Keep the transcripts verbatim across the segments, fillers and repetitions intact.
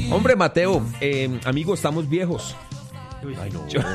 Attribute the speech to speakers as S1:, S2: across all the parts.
S1: Hombre, Mateo, eh, amigo, estamos viejos.
S2: Ay, no.
S1: Yo-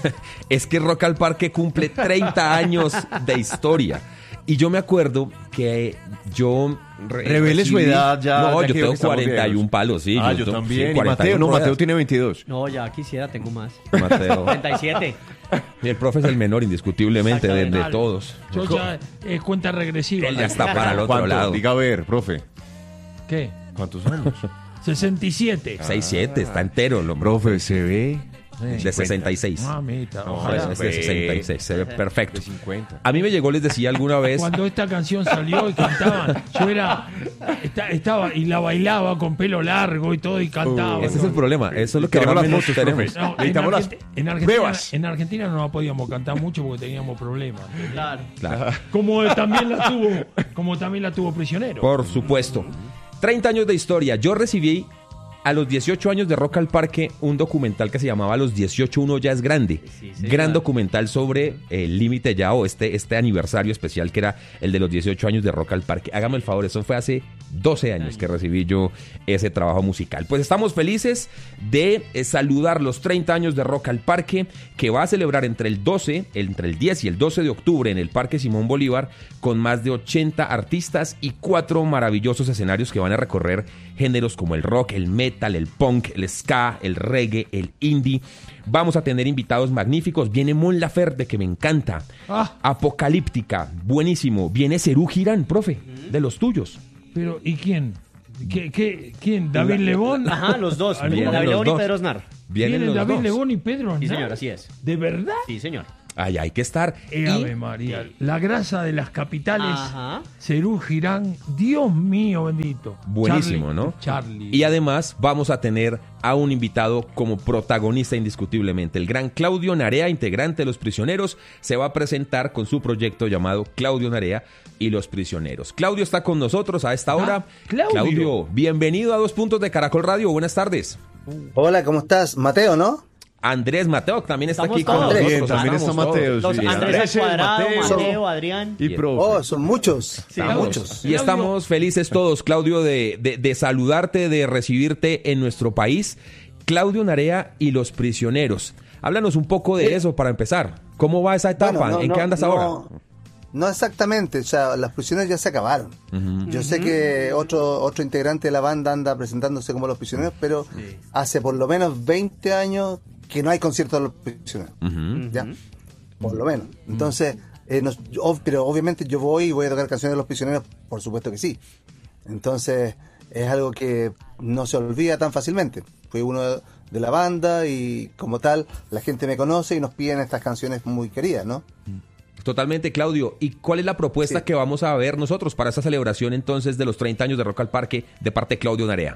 S1: es que Rock al Parque cumple treinta años de historia. Y yo me acuerdo que yo... re-
S2: Revele su
S1: recibí-
S2: edad ya,
S1: No,
S2: ya
S1: yo
S2: que
S1: tengo
S2: estamos
S1: cuarenta y uno
S2: viejos.
S1: palos, sí.
S2: Ah, yo,
S1: to-
S2: también.
S1: sí,
S2: Y
S1: cuarenta y
S2: Mateo,
S1: uno
S2: no, Mateo
S1: ruedas.
S2: tiene veintidós.
S3: No, ya quisiera, tengo más.
S1: Mateo.
S3: treinta y siete.
S1: Y el profe es el menor, indiscutiblemente, de, de
S3: Exactamente.
S1: todos.
S4: Yo ya es cuenta regresiva.
S1: Él ya está para el otro
S2: ¿Cuánto?
S1: lado.
S2: Diga a ver, profe.
S4: ¿Qué?
S2: ¿Cuántos años?
S4: sesenta y siete.
S1: seis siete, está entero el hombre.
S2: Profe, se ve
S1: De sesenta y seis.
S4: Mamita,
S2: No,
S4: ojalá.
S1: Es de sesenta y seis, se ve
S2: de
S1: perfecto.
S2: cincuenta.
S1: A mí me llegó, les decía alguna vez...
S4: Cuando esta canción salió y cantaban, yo era, esta- estaba y la bailaba con pelo largo y todo y cantaba.
S1: Ese es el problema, eso es lo que
S2: Queremos
S1: ahora
S2: las
S1: menos
S2: fotos,
S1: tenemos.
S2: profe.
S4: No, en,
S2: Necesitamos las
S4: Argenti- en Argentina,
S2: pruebas.
S4: en Argentina no la podíamos cantar mucho porque teníamos problemas.
S3: Claro.
S1: Claro.
S4: Como también la tuvo, como también la tuvo Prisionero.
S1: Por supuesto. treinta años de historia. Yo recibí a los dieciocho años de Rock al Parque un documental que se llamaba Los dieciocho uno ya es grande.
S3: Sí, señor.
S1: Gran documental sobre el límite ya o este, este aniversario especial que era el de los dieciocho años de Rock al Parque. Hágame el favor, eso fue hace doce años que recibí yo ese trabajo musical. Pues estamos felices de eh, saludar los treinta años de Rock al Parque, que va a celebrar entre el doce, entre el diez y el doce de octubre en el Parque Simón Bolívar, con más de ochenta artistas y cuatro maravillosos escenarios que van a recorrer géneros como el rock, el metal, el punk, el ska, el reggae, el indie. Vamos a tener invitados magníficos. Viene Mon Laferte, que me encanta.
S4: Ah.
S1: Apocalíptica, buenísimo. Viene Serú Girán, profe, de los tuyos.
S4: Pero, ¿y quién? ¿Qué, qué, ¿Quién? ¿David Lebón?
S3: Ajá, los dos.
S4: Vienen
S3: David
S1: los
S3: León y
S1: dos.
S3: Pedro Aznar.
S1: Vienen
S4: ¿Vienen
S1: los
S4: David
S1: dos.
S4: Lebón y Pedro
S3: Sí,
S4: Aznar?
S3: señor, así es.
S4: ¿De verdad?
S3: Sí, señor.
S1: Ay, hay que estar.
S4: Eh,
S1: Y-
S4: Ave María, la grasa de las capitales,
S3: Ajá.
S4: Serú Girán, Dios mío bendito.
S1: Buenísimo,
S4: Charlie,
S1: ¿no?
S4: Charlie.
S1: Y además vamos a tener a un invitado como protagonista indiscutiblemente. El gran Claudio Narea, integrante de Los Prisioneros, se va a presentar con su proyecto llamado Claudio Narea y Los Prisioneros. Claudio está con nosotros a esta hora.
S4: Claudio.
S1: bienvenido a Dos Puntos de Caracol Radio. Buenas tardes.
S5: Hola, ¿cómo estás? Mateo, ¿no?
S1: Andrés Mateo también está
S3: Estamos
S1: aquí con
S3: todos.
S1: nosotros.
S2: Bien, también está
S1: Estamos
S2: Mateo.
S1: todos.
S3: Los
S2: Sí,
S3: Andrés
S2: Andrés,
S3: al cuadrado,
S2: Mateo.
S3: Mateo, Adrián.
S2: Y profe.
S5: Oh, son muchos.
S1: Estamos.
S5: Muchos.
S1: Y estamos felices todos, Claudio, de, de- de saludarte, de recibirte en nuestro país. Claudio Narea y Los Prisioneros. Háblanos un poco de eso para empezar. ¿Cómo va esa etapa?
S5: Bueno, no,
S1: ¿En
S5: no,
S1: qué andas
S5: no,
S1: ahora?
S5: No exactamente, o sea, las prisioneros ya se acabaron. Yo sé que otro otro integrante de la banda anda presentándose como Los Prisioneros, pero hace por lo menos veinte años que no hay conciertos de Los Prisioneros. ¿Ya? Por lo menos. Entonces, eh, nos- yo- pero obviamente yo voy y voy a tocar canciones de Los Prisioneros, por supuesto que sí. Entonces, es algo que no se olvida tan fácilmente. Fui uno de, de la banda y como tal, la gente me conoce y nos piden estas canciones muy queridas, ¿no?
S1: Totalmente, Claudio. ¿Y cuál es la propuesta
S5: Sí.
S1: que vamos a ver nosotros para esta celebración entonces de los treinta años de Rock al Parque de parte de Claudio Narea?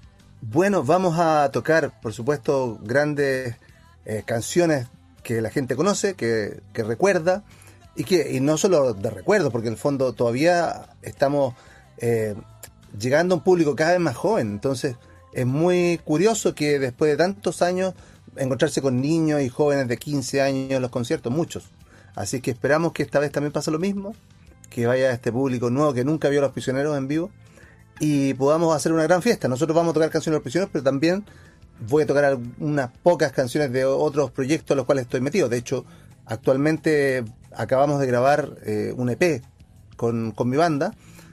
S5: Bueno, vamos a tocar, por supuesto, grandes eh, canciones que la gente conoce, que, que recuerda, y que y no solo de recuerdo, porque en el fondo todavía estamos eh, llegando a un público cada vez más joven. Entonces, es muy curioso que después de tantos años encontrarse con niños y jóvenes de quince años en los conciertos, muchos. Así que esperamos que esta vez también pase lo mismo, que vaya este público nuevo que nunca vio a Los Prisioneros en vivo y podamos hacer una gran fiesta. Nosotros vamos a tocar canciones de Los Prisioneros, pero también voy a tocar unas pocas canciones de otros proyectos a los cuales estoy metido. De hecho, actualmente acabamos de grabar eh, un E P con, con mi banda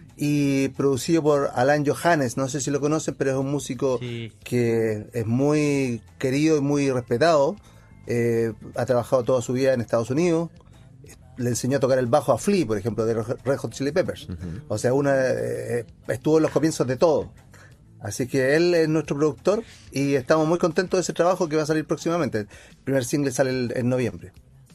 S5: y producido por Alan Johannes. No sé si lo conocen, pero es un músico
S3: Sí.
S5: que es muy querido y muy respetado. Eh, ha trabajado toda su vida en Estados Unidos. Le enseñó a tocar el bajo a Flea, por ejemplo, de Red Hot Chili Peppers. O sea, una, eh, estuvo en los comienzos de todo. Así que él es nuestro productor y estamos muy contentos de ese trabajo que va a salir próximamente. El primer single sale el- en noviembre.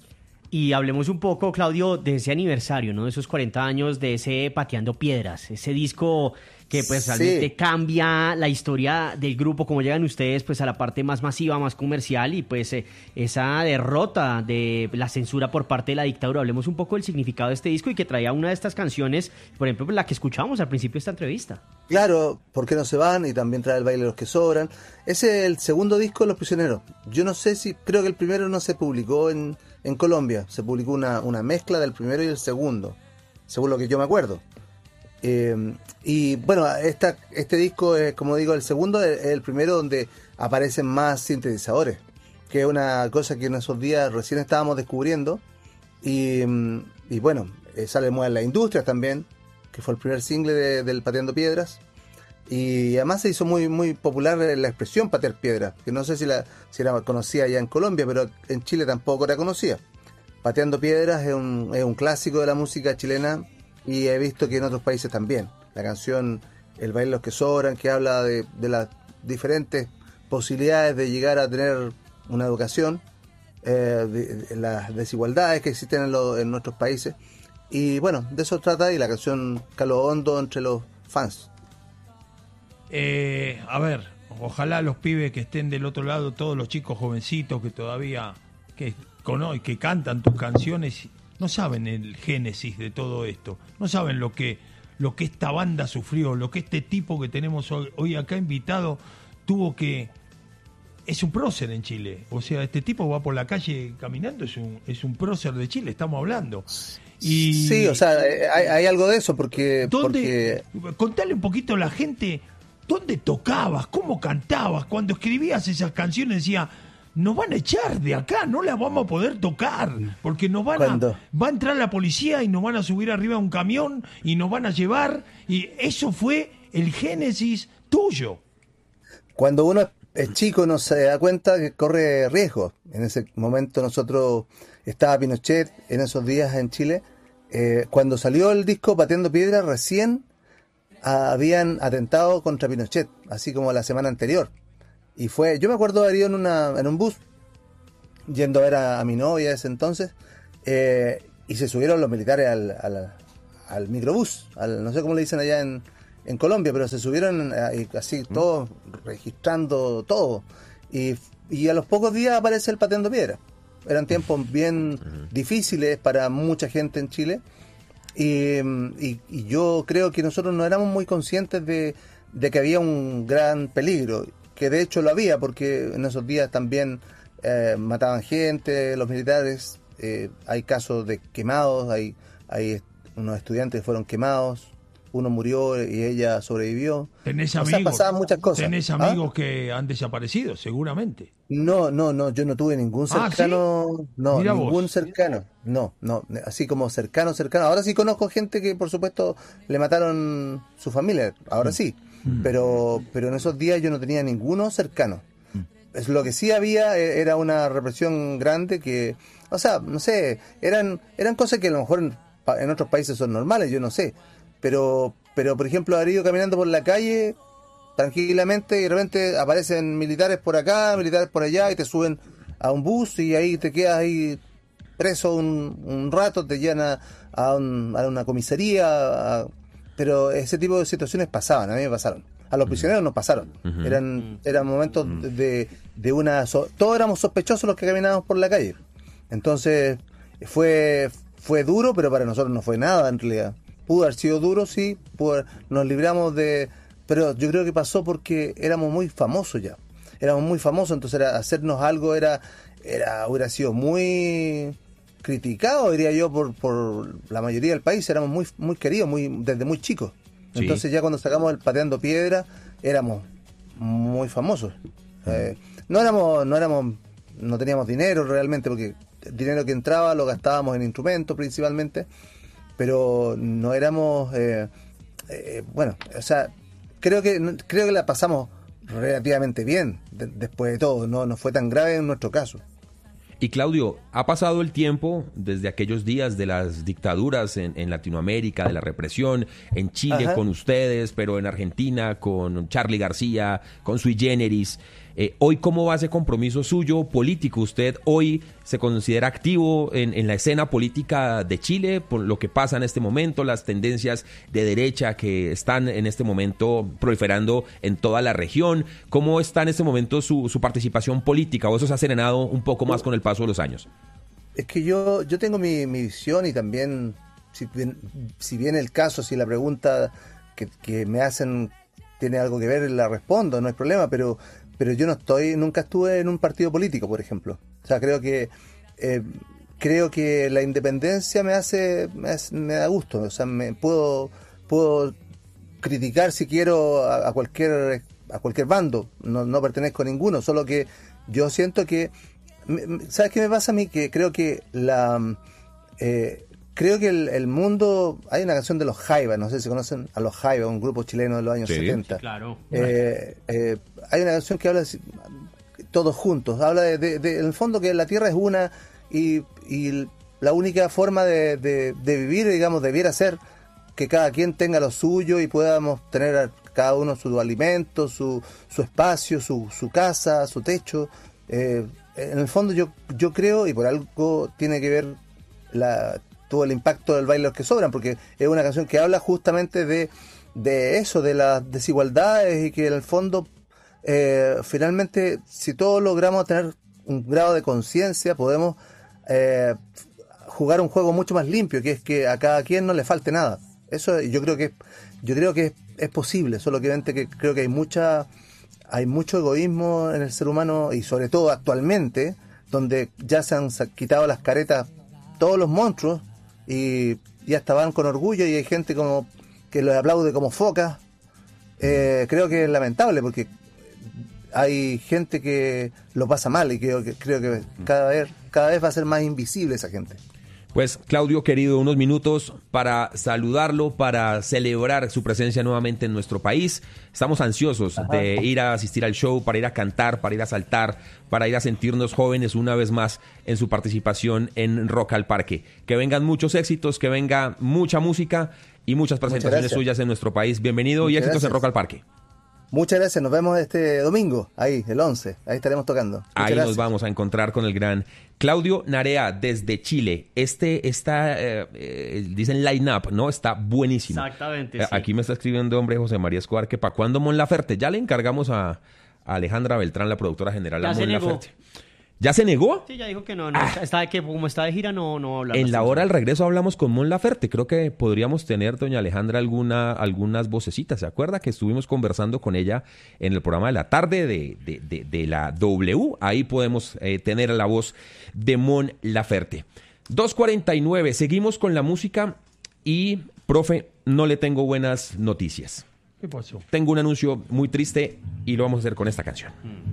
S3: Y hablemos un poco, Claudio, de ese aniversario, ¿no? De esos cuarenta años de ese Pateando Piedras, ese disco que pues
S5: Sí.
S3: realmente cambia la historia del grupo, como llegan ustedes pues a la parte más masiva, más comercial y pues eh, esa derrota de la censura por parte de la dictadura. Hablemos un poco del significado de este disco y que traía una de estas canciones, por ejemplo, la que escuchamos al principio de esta entrevista.
S5: Claro, ¿por qué no se van? Y también trae el baile de los que sobran. Ese es el segundo disco de Los Prisioneros. Yo no sé si, creo que el primero no se publicó en, en Colombia. Se publicó una, una mezcla del primero y el segundo, según lo que yo me acuerdo. Eh, y bueno, esta, este disco es, como digo, el segundo, es el primero donde aparecen más sintetizadores, que es una cosa que en esos días recién estábamos descubriendo. Y, y bueno, eh, sale en la industria también, que fue el primer single de, del Pateando Piedras. Y además se hizo muy muy popular la expresión patear piedras, que no sé si la si era conocida ya en Colombia, pero en Chile tampoco era conocida. Pateando Piedras es un, es un clásico de la música chilena y he visto que en otros países también. La canción El baile los que sobran, que habla de, de las diferentes posibilidades de llegar a tener una educación, eh, de, de las desigualdades que existen en, lo, en nuestros países. Y bueno, de eso trata, y la canción caló hondo entre los fans.
S4: Eh, a ver, ojalá los pibes que estén del otro lado, todos los chicos jovencitos que todavía que, cono- que cantan tus canciones, no saben el génesis de todo esto, no saben lo que, lo que esta banda sufrió, lo que este tipo que tenemos hoy, hoy acá invitado tuvo que... Es un prócer en Chile, o sea, este tipo va por la calle caminando, es un, es un prócer de Chile, estamos hablando. Y
S5: sí, o sea, hay, hay algo de eso, porque...
S4: ¿Dónde,
S5: porque...
S4: Contale un poquito a la gente... ¿Dónde tocabas? ¿Cómo cantabas? Cuando escribías esas canciones decía, nos van a echar de acá, no las vamos a poder tocar, porque nos van a, va a entrar la policía y nos van a subir arriba a un camión y nos van a llevar, y eso fue el génesis tuyo.
S5: Cuando uno es chico no se da cuenta que corre riesgo. En ese momento nosotros, estaba Pinochet en esos días en Chile, eh, cuando salió el disco Pateando Piedras recién habían atentado contra Pinochet, así como la semana anterior. Y fue, yo me acuerdo de haber ido en, una, en un bus, yendo a ver a, a mi novia ese entonces, eh, y se subieron los militares al, al, al microbús, al, no sé cómo le dicen allá en, en Colombia, pero se subieron eh, así todos, registrando todo. Y, y a los pocos días aparece el Pateando Piedra. Eran tiempos bien difíciles para mucha gente en Chile. Y, y, y yo creo que nosotros no éramos muy conscientes de, de que había un gran peligro, que de hecho lo había, porque en esos días también eh, mataban gente, los militares, eh, hay casos de quemados, hay, hay unos estudiantes que fueron quemados, uno murió y ella sobrevivió.
S4: ¿Tenés
S5: o
S4: amigos?
S5: sea, pasaban muchas cosas.
S4: ¿Tenés amigos ¿Ah? que han desaparecido? Seguramente.
S5: No, no, no, yo no tuve ningún cercano, ah, ¿sí? no, Mira ningún vos. cercano, no, no, así como cercano, cercano. Ahora sí conozco gente que, por supuesto, le mataron su familia, ahora sí, mm. pero, pero en esos días yo no tenía ninguno cercano. Mm. Es lo que sí había era una represión grande que, o sea, no sé, eran, eran cosas que a lo mejor en, en otros países son normales, yo no sé, pero, pero por ejemplo, haber ido caminando por la calle tranquilamente y de repente aparecen militares por acá, militares por allá y te suben a un bus y ahí te quedas ahí preso un, un rato, te llevan a, a, un, a una comisaría, a, pero ese tipo de situaciones pasaban, a mí me pasaron. A los prisioneros nos pasaron. Uh-huh. Eran eran momentos uh-huh. de, de una... So, todos éramos sospechosos los que caminábamos por la calle. Entonces fue fue duro, pero para nosotros no fue nada en realidad. Pudo haber sido duro, sí, pudo, nos libramos de... Pero yo creo que pasó porque éramos muy famosos ya. Éramos muy famosos, entonces era, hacernos algo era, era hubiera sido muy criticado, diría yo, por, por la mayoría del país. Éramos muy muy queridos muy desde muy chicos. Sí. Entonces ya cuando sacamos el Pateando Piedra, éramos muy famosos. Eh, no éramos, no éramos, no teníamos dinero realmente, porque el dinero que entraba lo gastábamos en instrumentos principalmente, pero no éramos, eh, eh, bueno, o sea... Creo que creo que la pasamos relativamente bien de, después de todo, no, no fue tan grave en nuestro caso.
S1: Y Claudio, ha pasado el tiempo desde aquellos días de las dictaduras en, en Latinoamérica, de la represión, en Chile Ajá. con ustedes, pero en Argentina con Charly García, con Sui Generis. Eh, hoy, ¿cómo va ese compromiso suyo político? ¿Usted hoy se considera activo en, en la escena política de Chile por lo que pasa en este momento, las tendencias de derecha que están en este momento proliferando en toda la región? ¿Cómo está en este momento su, su participación política? ¿O eso se ha serenado un poco más con el paso de los años?
S5: Es que yo, yo tengo mi, mi visión y también, si bien, si bien el caso, si la pregunta que, que me hacen tiene algo que ver, la respondo, no hay problema, pero... pero yo no estoy, nunca estuve en un partido político, por ejemplo. O sea, creo que eh, creo que la independencia me hace, me, hace, me da gusto. O sea, me puedo puedo criticar si quiero a, a cualquier a cualquier bando, no, no pertenezco a ninguno, solo que yo siento que, ¿sabes qué me pasa a mí? Que creo que la eh, creo que el, el mundo, hay una canción de los Jaivas, no sé si conocen a los Jaivas, un grupo chileno de los años
S1: Sí.
S5: setenta.
S3: Sí, claro.
S5: Eh, eh, hay una canción que habla de, todos juntos, habla de, de, de- en el fondo que la tierra es una y, y la única forma de, de, de vivir, digamos, debiera ser que cada quien tenga lo suyo y podamos tener a cada uno su alimento, su, su espacio, su, su casa, su techo. Eh, en el fondo yo, yo creo, y por algo tiene que ver la, todo el impacto del baile de los que sobran, porque es una canción que habla justamente de, de eso, de las desigualdades y que en el fondo eh, finalmente si todos logramos tener un grado de conciencia podemos eh, jugar un juego mucho más limpio, que es que a cada quien no le falte nada. Eso yo creo que yo creo que es, es posible, solo que obviamente que creo que hay mucha hay mucho egoísmo en el ser humano y sobre todo actualmente, donde ya se han sa- quitado las caretas todos los monstruos y ya hasta van con orgullo y hay gente como que los aplaude como focas. Eh, creo que es lamentable porque hay gente que lo pasa mal y creo que creo que cada vez cada vez va a ser más invisible esa gente.
S1: Pues Claudio, querido, unos minutos para saludarlo, para celebrar su presencia nuevamente en nuestro país. Estamos ansiosos de ir a asistir al show, para ir a cantar, para ir a saltar, para ir a sentirnos jóvenes una vez más en su participación en Rock al Parque. Que vengan muchos éxitos, que venga mucha música y muchas presentaciones
S5: gracias.
S1: suyas en nuestro país. Bienvenido y
S5: Muchas
S1: éxitos en
S5: gracias.
S1: Rock al Parque.
S5: Muchas gracias, nos vemos este domingo, ahí, el once, ahí estaremos tocando. Muchas
S1: Ahí
S5: gracias.
S1: nos vamos a encontrar con el gran Claudio Narea desde Chile. Este está, eh, eh, dicen line up, ¿no? Está buenísimo.
S3: Exactamente,
S1: Eh,
S3: sí.
S1: Aquí me está escribiendo hombre José María Escobar que para cuándo Mon Laferte. Ya le encargamos a, a Alejandra Beltrán, la productora general,
S3: Ya
S1: a
S3: se
S1: Mon
S3: negó.
S1: Laferte. ¿Ya se negó?
S3: Sí, ya dijo que no, no está, está- que como está de gira no, no va a hablar.
S1: En la
S3: bastante.
S1: hora del regreso hablamos con Mon Laferte. Creo que podríamos tener, doña Alejandra, alguna, algunas vocecitas. ¿Se acuerda que estuvimos conversando con ella en el programa de la tarde de, de, de- de la W? Ahí podemos eh, tener la voz de Mon Laferte. dos cuarenta y nueve, seguimos con la música y, profe, no le tengo buenas noticias.
S4: ¿Qué pasó?
S1: Tengo un anuncio muy triste y lo vamos a hacer con esta canción.